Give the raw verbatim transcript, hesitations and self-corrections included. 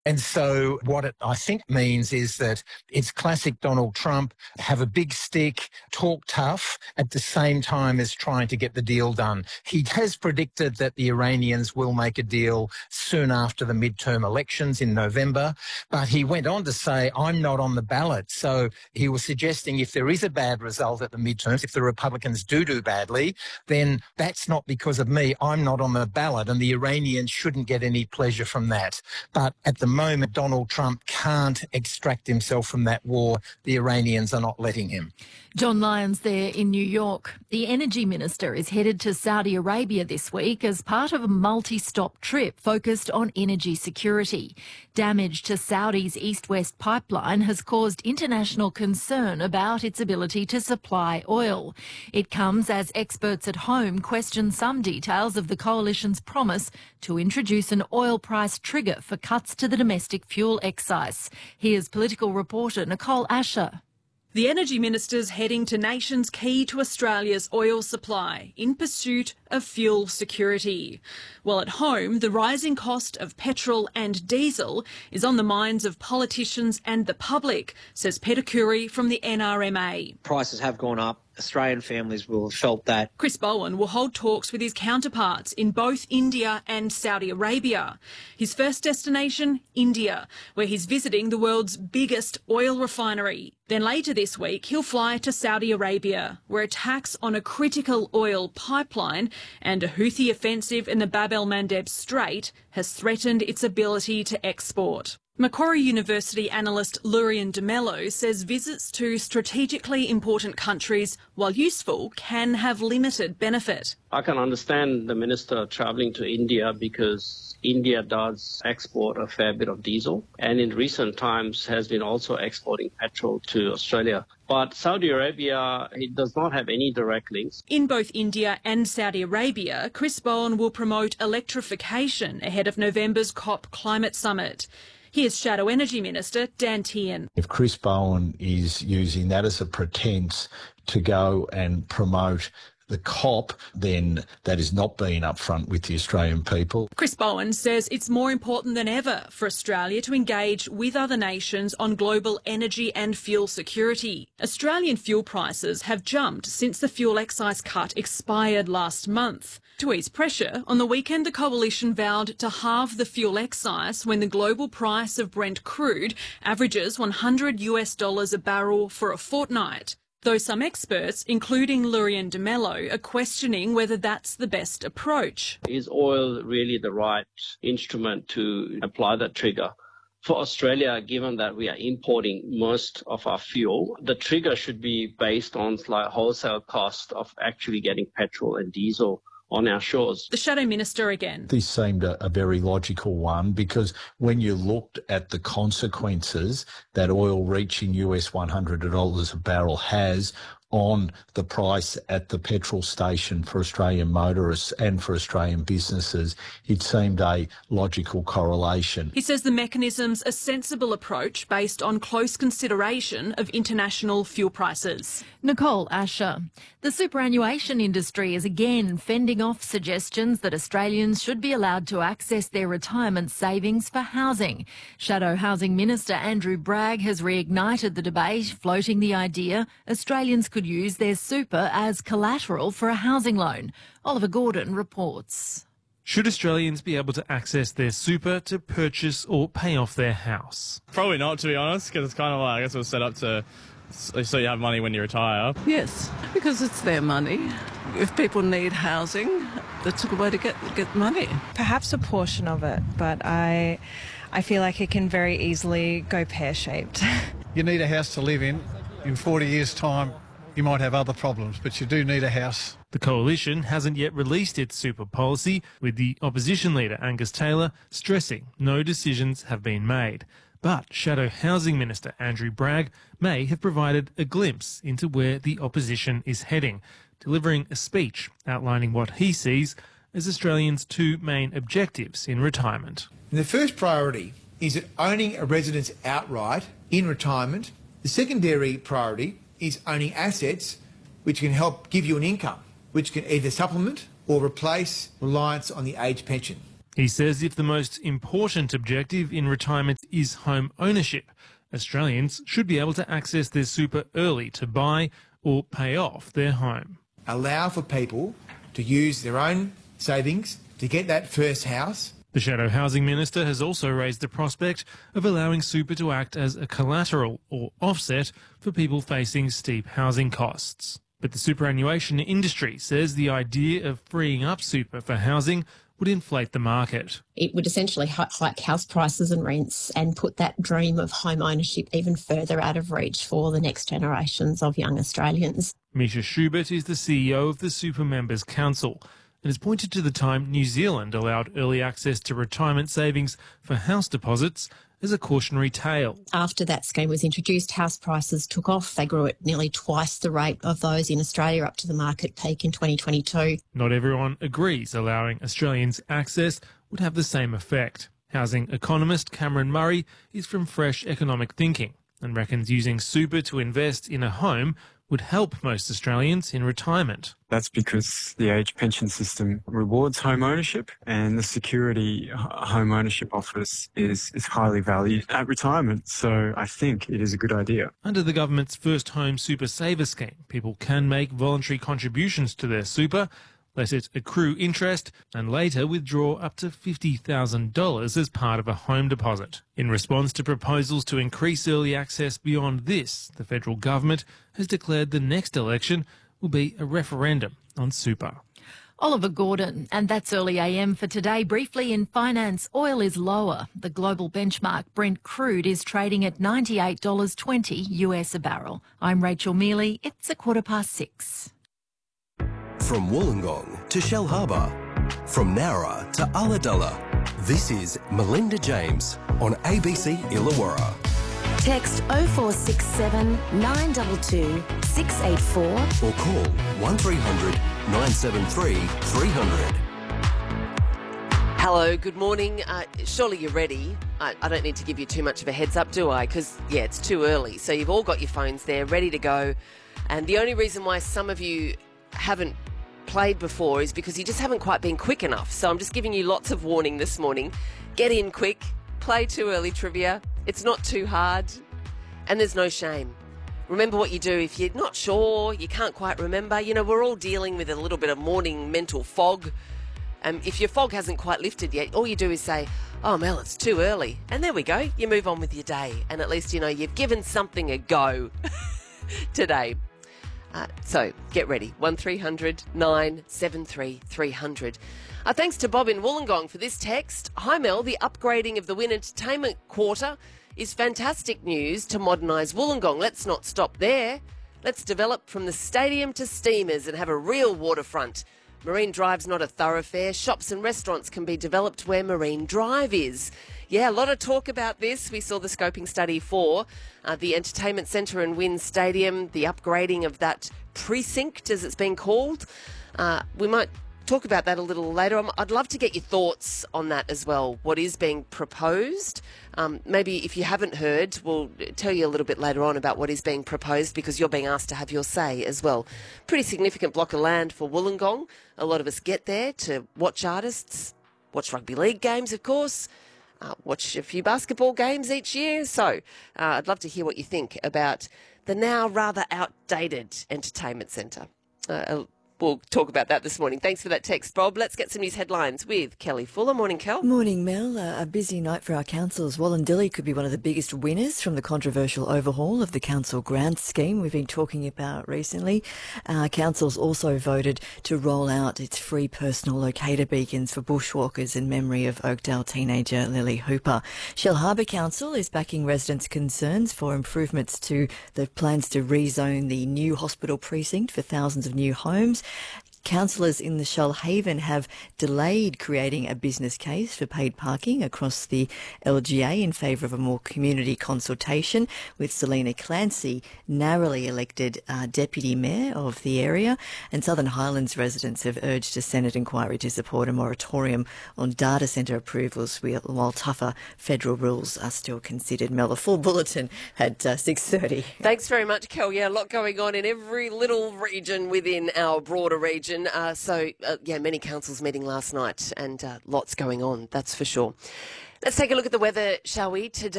And so what it, I think, means is that it's classic Donald Trump, have a big stick, talk tough, at the same time as trying to get the deal done. He has predicted that the Iranians will make a deal soon after the midterm elections in November, but he went on to say, I'm not on the ballot. So he was suggesting if there is a bad result at the midterms, if the Republicans do do badly, then that's not because of me. I'm not on the ballot, and the Iranians shouldn't get any pleasure from that. But at the moment, Donald Trump can't extract himself from that war. The Iranians are not letting him. John Lyons there in New York. The energy minister is headed to Saudi Arabia this week as part of a multi-stop trip focused on energy security. Damage to Saudi's east-west pipeline has caused international concern about its ability to supply oil. It comes as experts at home question some details of the coalition's promise to introduce an oil price trigger for cuts to the domestic fuel excise. Here's political reporter Nicole Asher. The Energy Minister's heading to nations key to Australia's oil supply in pursuit of fuel security. While at home, the rising cost of petrol and diesel is on the minds of politicians and the public, says Peter Curry from the N R M A. Prices have gone up. Australian families will have felt that. Chris Bowen will hold talks with his counterparts in both India and Saudi Arabia. His first destination, India, where he's visiting the world's biggest oil refinery. Then later this week, he'll fly to Saudi Arabia, where attacks on a critical oil pipeline and a Houthi offensive in the Bab el-Mandeb Strait has threatened its ability to export. Macquarie University analyst Lurian de Mello says visits to strategically important countries, while useful, can have limited benefit. I can understand the minister travelling to India because India does export a fair bit of diesel and in recent times has been also exporting petrol to Australia. But Saudi Arabia, it does not have any direct links. In both India and Saudi Arabia, Chris Bowen will promote electrification ahead of November's COP climate summit. Here's Shadow Energy Minister Dan Tehan. If Chris Bowen is using that as a pretense to go and promote the COP, then that is not being upfront with the Australian people. Chris Bowen says it's more important than ever for Australia to engage with other nations on global energy and fuel security. Australian fuel prices have jumped since the fuel excise cut expired last month. To ease pressure, on the weekend the coalition vowed to halve the fuel excise when the global price of Brent crude averages one hundred US dollars a barrel for a fortnight. Though some experts, including Lurian de Mello, are questioning whether that's the best approach. Is oil really the right instrument to apply that trigger? For Australia, given that we are importing most of our fuel, the trigger should be based on like wholesale cost of actually getting petrol and diesel on our shores. The Shadow Minister again. This seemed a, a very logical one because when you looked at the consequences that oil reaching U S one hundred dollars a barrel has on the price at the petrol station for Australian motorists and for Australian businesses, it seemed a logical correlation. He says the mechanism's a sensible approach based on close consideration of international fuel prices. Nicole Asher. The superannuation industry is again fending off suggestions that Australians should be allowed to access their retirement savings for housing. Shadow Housing Minister Andrew Bragg has reignited the debate, floating the idea Australians could use their super as collateral for a housing loan. Oliver Gordon reports. Should Australians be able to access their super to purchase or pay off their house? Probably not, to be honest, because it's kind of like, I guess it was set up to so you have money when you retire. Yes, because it's their money. If people need housing, that's a good way to get get money. Perhaps a portion of it, but I, I feel like it can very easily go pear-shaped. You need a house to live in. In forty years' time, you might have other problems, but you do need a house. The coalition hasn't yet released its super policy, with the opposition leader Angus Taylor stressing no decisions have been made. But Shadow Housing Minister Andrew Bragg may have provided a glimpse into where the opposition is heading, delivering a speech outlining what he sees as Australians' two main objectives in retirement. The first priority is that owning a residence outright in retirement. The secondary priority is owning assets which can help give you an income, which can either supplement or replace reliance on the age pension. He says if the most important objective in retirement is home ownership, Australians should be able to access their super early to buy or pay off their home. Allow for people to use their own savings to get that first house. The Shadow Housing Minister has also raised the prospect of allowing super to act as a collateral or offset for people facing steep housing costs. But the superannuation industry says the idea of freeing up super for housing would inflate the market. It would essentially hike house prices and rents and put that dream of home ownership even further out of reach for the next generations of young Australians. Misha Schubert is the C E O of the Super Members Council and has pointed to the time New Zealand allowed early access to retirement savings for house deposits as a cautionary tale. After that scheme was introduced, house prices took off. They grew at nearly twice the rate of those in Australia up to the market peak in twenty twenty-two. Not everyone agrees allowing Australians access would have the same effect. Housing economist Cameron Murray is from Fresh Economic Thinking and reckons using super to invest in a home would help most Australians in retirement. That's because the age pension system rewards home ownership, and the security home ownership offers is, is highly valued at retirement. So I think it is a good idea. Under the government's First Home Super Saver scheme, people can make voluntary contributions to their super, let it accrue interest, and later withdraw up to fifty thousand dollars as part of a home deposit. In response to proposals to increase early access beyond this, the federal government has declared the next election will be a referendum on super. Oliver Gordon, and that's Early A M for today. Briefly in finance, oil is lower. The global benchmark Brent crude is trading at ninety-eight dollars twenty U S a barrel. I'm Rachel Mealy. It's a quarter past six. From Wollongong to Shellharbour, from Nowra to Ulladulla, this is Melinda James on A B C Illawarra. Text oh four six seven, nine two two, six eight four or call one three hundred, nine seven three, three hundred. Hello, good morning. Uh, surely you're ready. I, I don't need to give you too much of a heads up, do I? Because, yeah, it's too early. So you've all got your phones there, ready to go. And the only reason why some of you haven't played before is because you just haven't quite been quick enough. So I'm just giving you lots of warning this morning. Get in quick, play too early trivia. It's not too hard, and there's no shame. Remember what you do if you're not sure, you can't quite remember. You know, we're all dealing with a little bit of morning mental fog. Um, if your fog hasn't quite lifted yet, all you do is say, oh, Mel, it's too early. And there we go. You move on with your day. And at least, you know, you've given something a go today. Uh, so get ready. one three hundred, nine seven three, three hundred. Uh, thanks to Bob in Wollongong for this text. Hi Mel, the upgrading of the Wynn Entertainment Quarter is fantastic news to modernise Wollongong. Let's not stop there. Let's develop from the stadium to steamers and have a real waterfront. Marine Drive's not a thoroughfare. Shops and restaurants can be developed where Marine Drive is. Yeah, a lot of talk about this. We saw the scoping study for uh, the entertainment centre and Wynn Stadium, the upgrading of that precinct, as it's been called. Uh, we might talk about that a little later. I'd love to get your thoughts on that as well, what is being proposed. Um, maybe if you haven't heard, we'll tell you a little bit later on about what is being proposed because you're being asked to have your say as well. Pretty significant block of land for Wollongong. A lot of us get there to watch artists, watch rugby league games, of course, uh, watch a few basketball games each year. So uh, I'd love to hear what you think about the now rather outdated entertainment centre. Uh, We'll talk about that this morning. Thanks for that text, Bob. Let's get some news headlines with Kelly Fuller. Morning, Kel. Morning, Mel. Uh, a busy night for our councils. Wallandilly could be one of the biggest winners from the controversial overhaul of the council grants scheme we've been talking about recently. Uh, councils also voted to roll out its free personal locator beacons for bushwalkers in memory of Oakdale teenager Lily Hooper. Shellharbour Council is backing residents' concerns for improvements to the plans to rezone the new hospital precinct for thousands of new homes. Councillors in the Shoalhaven have delayed creating a business case for paid parking across the L G A in favour of a more community consultation, with Selena Clancy narrowly elected uh, Deputy Mayor of the area. And Southern Highlands residents have urged a Senate inquiry to support a moratorium on data centre approvals while tougher federal rules are still considered. Mel, a full bulletin at uh, six thirty. Thanks very much, Kel. Yeah, a lot going on in every little region within our broader region. imagine. Uh, so, uh, yeah, many councils meeting last night and uh, lots going on, that's for sure. Let's take a look at the weather, shall we, today.